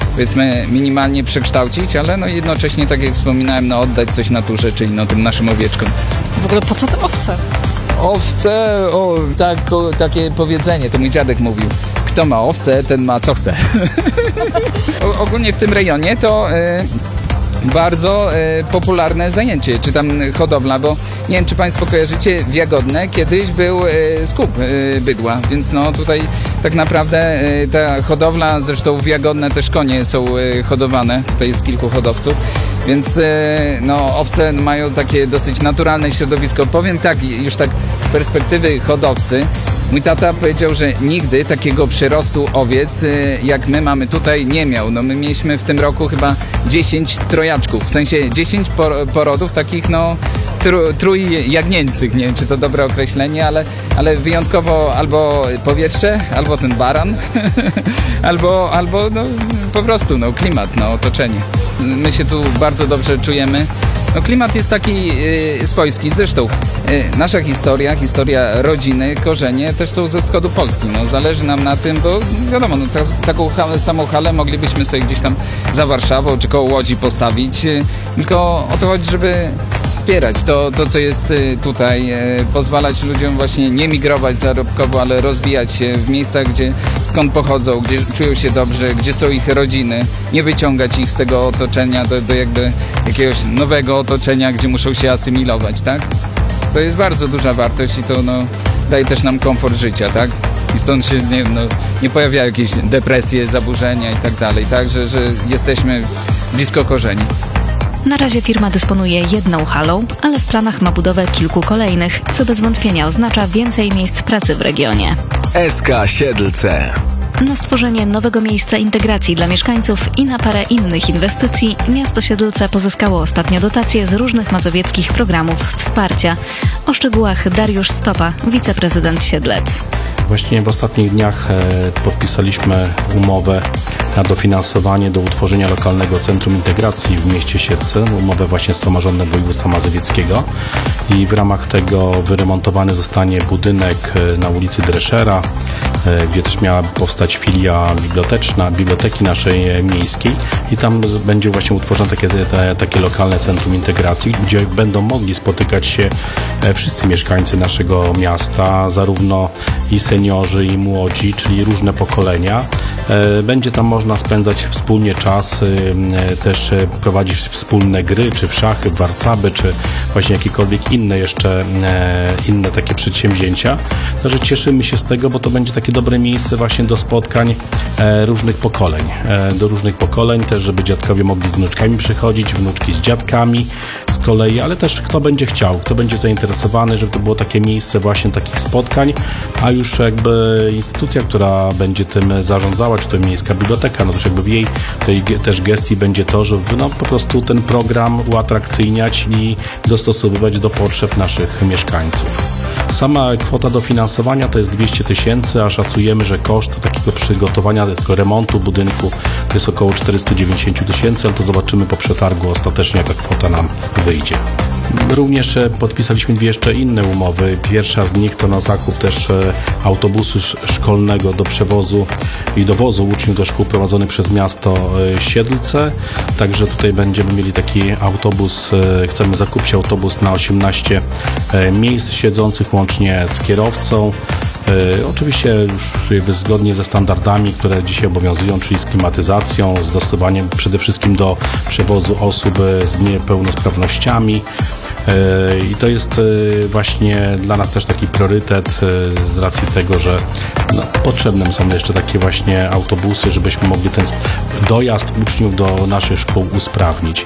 powiedzmy minimalnie przekształcić, ale no jednocześnie, tak jak wspominałem, no oddać coś naturze, czyli no tym naszym owieczkom. W ogóle po co te owce? Owce, takie powiedzenie, to mój dziadek mówił. Kto ma owce, ten ma co chce. Ogólnie w tym rejonie to bardzo popularne zajęcie, czy tam hodowla, bo nie wiem, czy Państwo kojarzycie, w Jagodne kiedyś był skup bydła, więc no tutaj tak naprawdę ta hodowla, zresztą w Jagodne też konie są hodowane, tutaj jest kilku hodowców, więc no owce mają takie dosyć naturalne środowisko. Powiem tak, już tak z perspektywy hodowcy, mój tata powiedział, że nigdy takiego przyrostu owiec, jak my mamy tutaj, nie miał. No my mieliśmy w tym roku chyba 10 trojaczków, w sensie 10 porodów takich no trójjagnięcych. Nie wiem, czy to dobre określenie, ale wyjątkowo albo powietrze, albo ten baran, albo no, po prostu no, klimat, no, otoczenie. My się tu bardzo dobrze czujemy. No, klimat jest taki swojski. Zresztą nasza historia rodziny, korzenie też są ze wschodu Polski. No, zależy nam na tym, bo wiadomo, no, taką samą halę moglibyśmy sobie gdzieś tam za Warszawą czy koło Łodzi postawić. Tylko o to chodzi, żeby wspierać to co jest tutaj, pozwalać ludziom właśnie nie migrować zarobkowo, ale rozwijać się w miejscach, skąd pochodzą, gdzie czują się dobrze, gdzie są ich rodziny, nie wyciągać ich z tego otoczenia do jakby jakiegoś nowego otoczenia, gdzie muszą się asymilować, tak? To jest bardzo duża wartość i to no, daje też nam komfort życia, tak? I stąd się nie pojawiają jakieś depresje, zaburzenia i tak dalej, tak? Że jesteśmy blisko korzeni. Na razie firma dysponuje jedną halą, ale w planach ma budowę kilku kolejnych, co bez wątpienia oznacza więcej miejsc pracy w regionie. SK Siedlce. Na stworzenie nowego miejsca integracji dla mieszkańców i na parę innych inwestycji miasto Siedlce pozyskało ostatnio dotacje z różnych mazowieckich programów wsparcia. O szczegółach Dariusz Stopa, wiceprezydent Siedlec. Właśnie w ostatnich dniach podpisaliśmy umowę na dofinansowanie do utworzenia lokalnego centrum integracji w mieście Siedlce, umowę właśnie z samorządem województwa mazowieckiego i w ramach tego wyremontowany zostanie budynek na ulicy Dreszera, gdzie też miała powstać filia biblioteki naszej miejskiej i tam będzie właśnie utworzone takie lokalne centrum integracji, gdzie będą mogli spotykać się wszyscy mieszkańcy naszego miasta, zarówno i seniorzy, i młodzi, czyli różne pokolenia. Będzie tam można spędzać wspólnie czas, też prowadzić wspólne gry, czy w szachy, w warcaby, czy właśnie jakiekolwiek inne takie przedsięwzięcia. Także cieszymy się z tego, bo to będzie takie dobre miejsce właśnie do spotkań różnych pokoleń. Do różnych pokoleń też, żeby dziadkowie mogli z wnuczkami przychodzić, wnuczki z dziadkami z kolei, ale też kto będzie chciał, kto będzie zainteresowany, żeby to było takie miejsce właśnie takich spotkań, a już jakby instytucja, która będzie tym zarządzała, czy to miejska biblioteka, no też jakby w jej tej też gestii będzie to, żeby no po prostu ten program uatrakcyjniać i dostosowywać do potrzeb naszych mieszkańców. Sama kwota dofinansowania to jest 200 000, a szacujemy, że koszt takiego przygotowania, tego remontu budynku to jest około 490 000, ale to zobaczymy po przetargu ostatecznie, jaka kwota nam wyjdzie. Również podpisaliśmy dwie jeszcze inne umowy. Pierwsza z nich to na zakup też autobusu szkolnego do przewozu i dowozu uczniów do szkół prowadzony przez miasto Siedlce. Także tutaj będziemy mieli taki autobus, chcemy zakupić autobus na 18 miejsc siedzących łącznie z kierowcą. Oczywiście już zgodnie ze standardami, które dzisiaj obowiązują, czyli z klimatyzacją, z dostosowaniem przede wszystkim do przewozu osób z niepełnosprawnościami. I to jest właśnie dla nas też taki priorytet z racji tego, że no, potrzebne są jeszcze takie właśnie autobusy, żebyśmy mogli ten dojazd uczniów do naszych szkół usprawnić.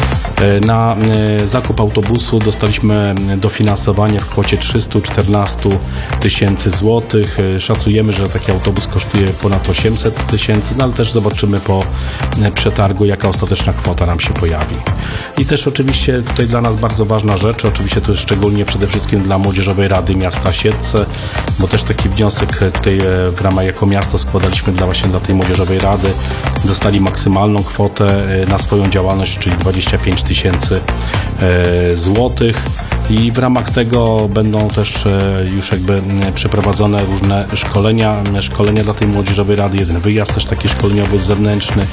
Na zakup autobusu dostaliśmy dofinansowanie w kwocie 314 000 złotych. Szacujemy, że taki autobus kosztuje ponad 800 000, no ale też zobaczymy po przetargu, jaka ostateczna kwota nam się pojawi. I też oczywiście tutaj dla nas bardzo ważna rzecz, oczywiście to jest szczególnie przede wszystkim dla Młodzieżowej Rady Miasta Siedlce, bo też taki wniosek tutaj w ramach jako miasto składaliśmy dla tej Młodzieżowej Rady. Dostali maksymalną kwotę na swoją działalność, czyli 25 000 złotych. I w ramach tego będą też już jakby przeprowadzone różne szkolenia dla tej Młodzieżowej Rady. Jeden wyjazd też taki szkoleniowy zewnętrzny.